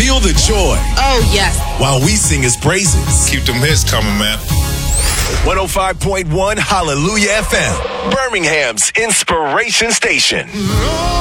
Feel the joy. Oh, yes. While we sing his praises. Keep them hits coming, man. 105.1 Hallelujah FM. Birmingham's inspiration station.